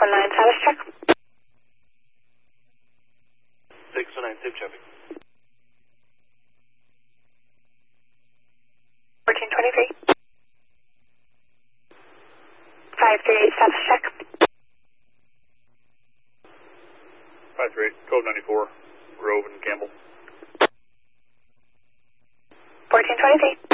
619 status check. 619 safe traffic. 1423. 538 status check. 538, 1294, Grove and Campbell. 1423.